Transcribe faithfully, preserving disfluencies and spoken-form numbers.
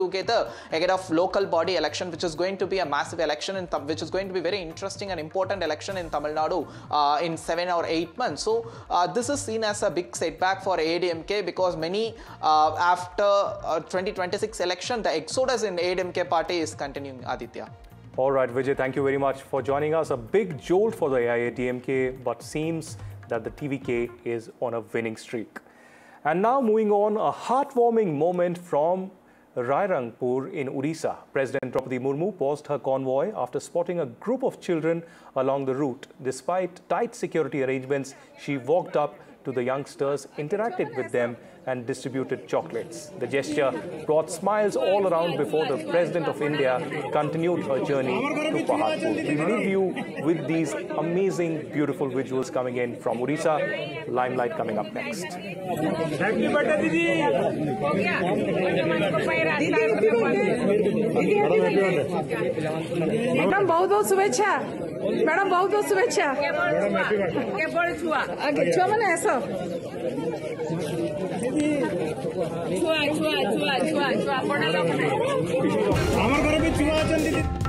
together ahead of local body election, which is going to be a massive election, in which is going to be very interesting and important election in Tamil Nadu uh, in seven or eight months. So uh, this is seen as a big setback for A D M K because many uh, after uh, twenty twenty-six election, the exodus in A D M K party is continuing. Aditya. All right, Vijay, thank you very much for joining us. A big jolt for the A I A D M K, but seems that the T V K is on a winning streak. And now moving on, a heartwarming moment from Rairangpur in Odisha. President Draupadi Murmu paused her convoy after spotting a group of children along the route. Despite tight security arrangements, she walked up to the youngsters, interacted with them and distributed chocolates. The gesture brought smiles all around before the President of India continued her journey to Paharpur. We leave you with these amazing, beautiful visuals coming in from Odisha. Limelight coming up next. Happy birthday, Didi! Madam बहुत बहुत शुभेच्छा madam बहुत बहुत शुभेच्छा छुआ मैंने ऐसा हमारे घर में छुआ